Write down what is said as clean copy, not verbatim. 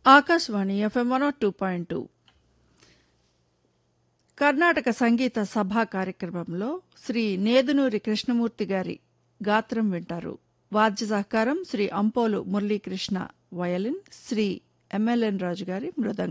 Akashvani FM 102.2 Karnataka సంగీత సభా కార్యక్రమంలో శ్రీ నేదునూరి కృష్ణమూర్తి గారి గాత్రం వింటారు. వాద్య సహకారం శ్రీ అంపోలు మురళీకృష్ణ వయలిన్, శ్రీ MLN రాజు గారి మృదంగం.